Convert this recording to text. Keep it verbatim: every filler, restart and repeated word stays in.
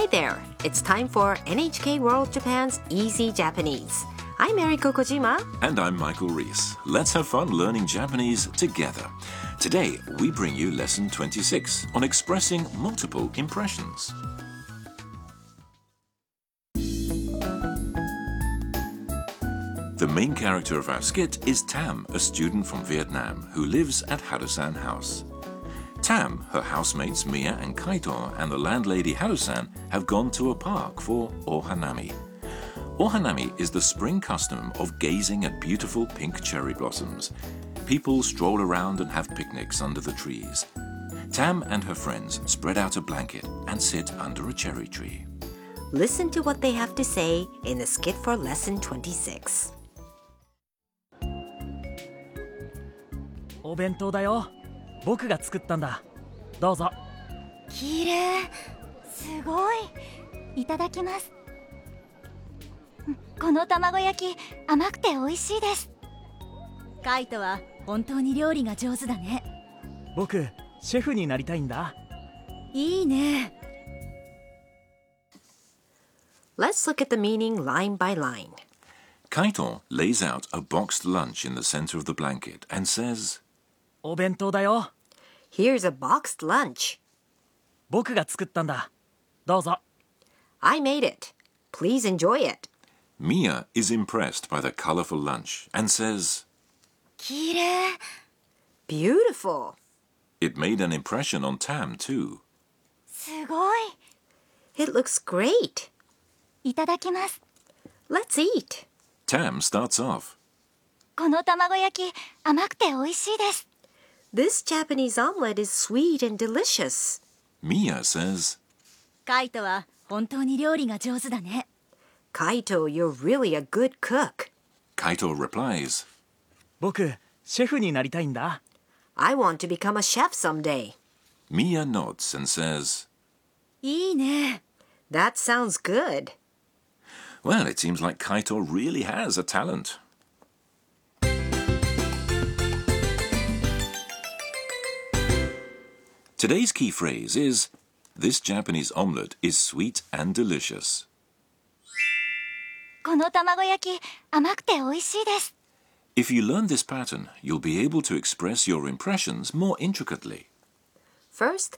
Hi there! It's time for N H K World Japan's Easy Japanese. I'm Eriko Kojima. And I'm Michael Reese. Let's have fun learning Japanese together. Today, we bring you lesson twenty-six on expressing multiple impressions. The main character of our skit is Tam, a student from Vietnam who lives at Harusan House. Tam, her housemates Mia and Kaito, and the landlady Harusan have gone to a park for Ohanami. Ohanami is the spring custom of gazing at beautiful pink cherry blossoms. People stroll around and have picnics under the trees. Tam and her friends spread out a blanket and sit under a cherry tree. Listen to what they have to say in the skit for lesson twenty-six. お弁当だよ。僕が作ったんだ。どうぞ。 きれい。すごい。いただきます。この卵焼き、甘くて美味しいです。カイトは本当に料理が上手だね。 僕、シェフになりたいんだ。 いいね。 Let's look at the meaning line by line. Kaito lays out a boxed lunch in the center of the blanket and says, お弁当だよ。 Here's a boxed lunch. 僕が作ったんだ。どうぞ。 I made it. Please enjoy it. Mia is impressed by the colorful lunch and says, きれい。 Beautiful. It made an impression on Tam too. すごい。 It looks great. いただきます。 Let's eat. Tam starts off. この卵焼き、甘くて美味しいです。 This Japanese omelet is sweet and delicious. Mia says, カイトは本当に料理が上手だね。 Kaito, you're really a good cook. Kaito replies, 僕、シェフになりたいんだ。 I want to become a chef someday. Mia nods and says, いいね。 That sounds good. Well, it seems like Kaito really has a talent. Today's key phrase is, this Japanese omelette is sweet and delicious. この卵焼き、甘くて美味しいです。 If you learn this pattern, you'll be able to express your impressions more intricately. First,